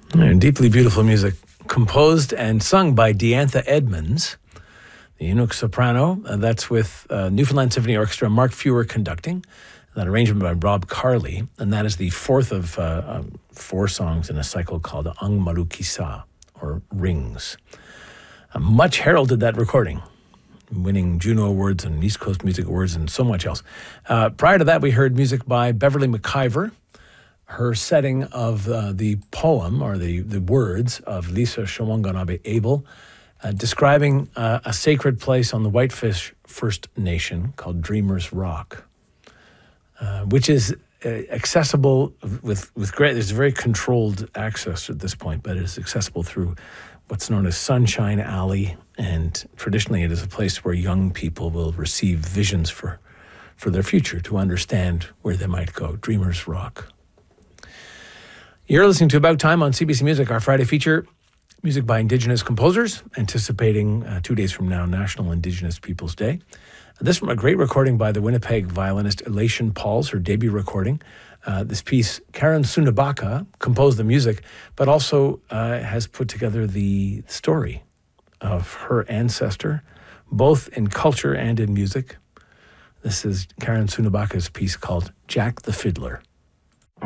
And deeply beautiful music composed and sung by Diantha Edmonds, the Inuk soprano. That's with Newfoundland Symphony Orchestra, Mark Fewer conducting. That arrangement by Rob Carley, and that is the fourth of 4 songs in a cycle called Ang Malukisa, or Rings. Much heralded that recording, winning Juno Awards and East Coast Music Awards and so much else. Prior to that, we heard music by Beverly McIver, her setting of the poem, or the words of Lisa Shawanganabe Abel, describing a sacred place on the Whitefish First Nation called Dreamer's Rock, which is accessible with great, there's very controlled access at this point, but it is accessible through what's known as Sunshine Alley, and traditionally it is a place where young people will receive visions for their future, to understand where they might go. Dreamer's Rock. You're listening to About Time on CBC Music, our Friday feature, music by Indigenous composers, anticipating 2 days from now, National Indigenous Peoples Day. This from a great recording by the Winnipeg violinist Elation Pauls, her debut recording. This piece, Karen Sunabaka composed the music, but also has put together the story of her ancestor, both in culture and in music. This is Karen Sunabaka's piece called Jack the Fiddler.